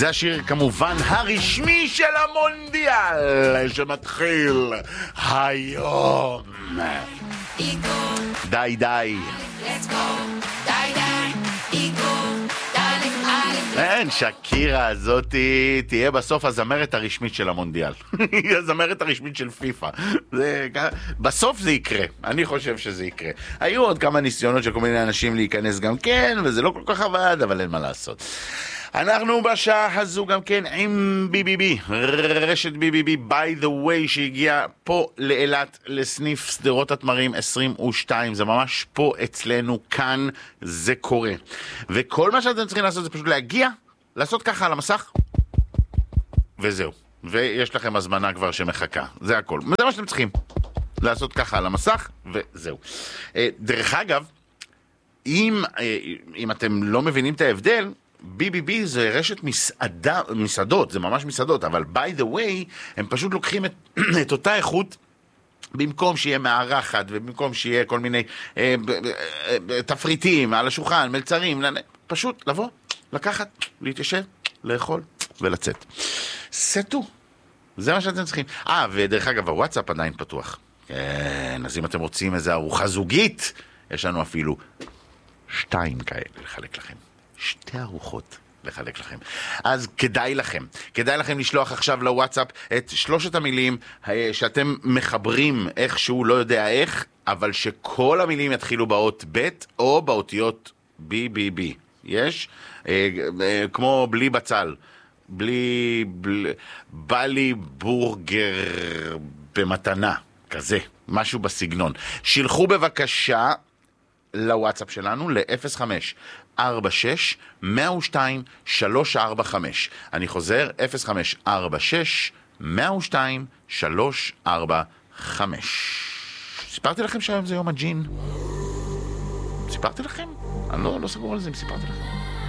זה השיר כמובן הרשמי של המונדיאל שמתחיל היום. די די. אין, שקירה הזאת תהיה בסוף הזמרת הרשמית של המונדיאל. היא הזמרת הרשמית של פיפה. בסוף זה יקרה, אני חושב שזה יקרה. היו עוד כמה ניסיונות של כל מיני אנשים להיכנס גם כן, וזה לא כל כך עבד, אבל אין מה לעשות. אנחנו בשעה הזו גם כן עם BBB, רשת BBB by the way, שהגיעה פה לאילת לסניף סדרות התמרים 22, זה ממש פה אצלנו, כאן זה קורה. וכל מה שאתם צריכים לעשות זה פשוט להגיע, לעשות ככה על המסך, וזהו. ויש לכם הזמנה כבר שמחכה, זה הכל. זה מה שאתם צריכים, לעשות ככה על המסך, וזהו. דרך אגב, אם אתם לא מבינים את ההבדל, BBB זה רשת מסעדות, זה ממש מסעדות, אבל by the way, הם פשוט לוקחים את אותה איכות, במקום שיהיה מערכת, ובמקום שיהיה כל מיני תפריטים על השולחן, מלצרים, פשוט לבוא, לקחת, להתיישב, לאכול ולצאת. סטו. זה מה שאתם צריכים. ודרך אגב, הוואטסאפ עדיין פתוח. כן, אז אם אתם רוצים איזו ארוחה זוגית, יש לנו אפילו 2 כאלה לחלק לכם. 2 ארוחות לחלק לכם. אז כדאי לכם לשלוח עכשיו לוואטסאפ את 3 המילים שאתם מחברים איכשהו, לא יודע איך, אבל שכל המילים יתחילו באות ב' או באותיות BBB. יש? כמו בלי בצל. בא לי בורגר במתנה. כזה. משהו בסגנון. שילחו בבקשה לוואטסאפ שלנו ל-0546-102-345. אני חוזר, 0546-102-345. סיפרתי לכם שהיום זה יום הג'ין? סיפרתי לכם? אני לא סגור על זה אם סיפרתי לכם.